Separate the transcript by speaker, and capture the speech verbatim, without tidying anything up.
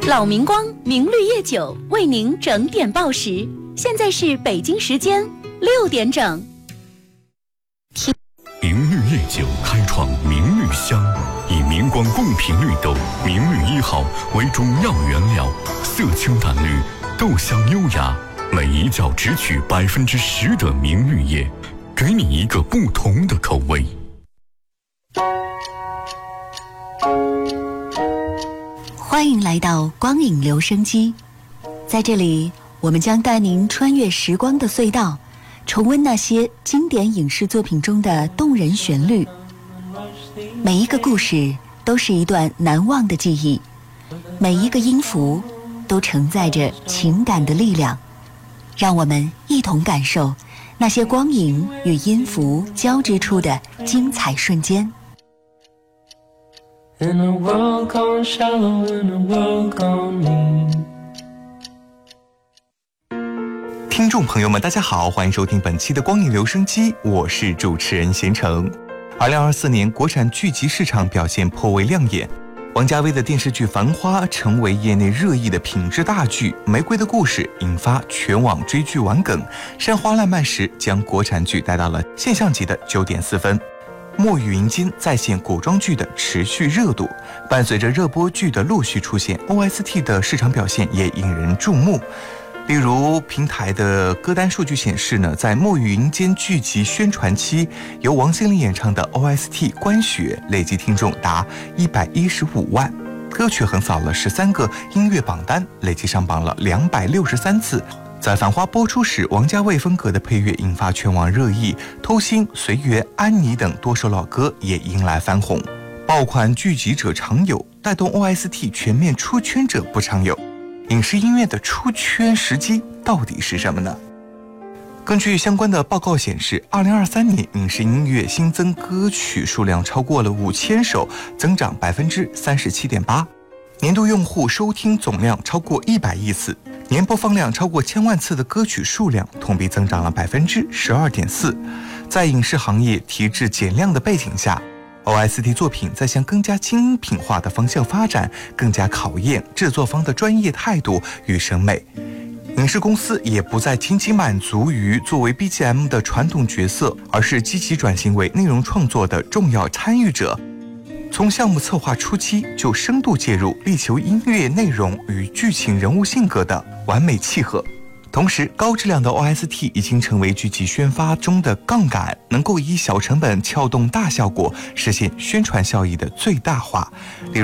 Speaker 1: 老明光明绿叶酒为您整点报时，现在是北京时间六点整。
Speaker 2: 明绿叶酒开创明绿香，以明光贡品绿豆明绿一号为主要原料，色清淡绿，豆香优雅，每一角只取百分之十的明绿叶，给你一个不同的口味。
Speaker 3: 欢迎来到光影留声机，在这里我们将带您穿越时光的隧道，重温那些经典影视作品中的动人旋律。每一个故事都是一段难忘的记忆，每一个音符都承载着情感的力量。让我们一同感受那些光影与音符交织出的精彩瞬间。
Speaker 4: In a world gone shallow, in a world gone mean。
Speaker 5: 听众朋友们大家好，欢迎收听本期的光影留声机，我是主持人贤成。二零二四年国产剧集市场表现颇为亮眼，王家卫的电视剧《繁花》成为业内热议的品质大剧，《玫瑰的故事》引发全网追剧玩梗，《山花烂漫时》将国产剧带到了现象级的九点四分。墨雨银间再现古装剧的持续热度，伴随着热播剧的陆续出现 ，O S T 的市场表现也引人注目。例如，平台的歌单数据显示呢，在墨雨银间剧集宣传期，由王心凌演唱的 O S T《观雪》累计听众达一百一十五万，歌曲横扫了十三个音乐榜单，累计上榜了两百六十三次。在《繁花》播出时，王家卫风格的配乐引发全网热议，《偷心》《随缘》《安妮》等多首老歌也迎来翻红。爆款聚集者常有，带动 O S T 全面出圈者不常有。影视音乐的出圈时机到底是什么呢？根据相关的报告显示，二零二三年影视音乐新增歌曲数量超过了五千首，增长百分之三十七点八。年度用户收听总量超过一百亿次，年播放量超过千万次的歌曲数量同比增长了百分之十二点四。在影视行业提质减量的背景下， O S T 作品在向更加精品化的方向发展，更加考验制作方的专业态度与审美。影视公司也不再仅仅满足于作为 B G M 的传统角色，而是积极转型为内容创作的重要参与者。从项目策划初期就深度介入，力求音乐内容与剧情人物性格的完美契合。同时，高质量的 O S T 已经成为剧集宣发中的杠杆，能够以小成本撬动大效果，实现宣传效益的最大化。例如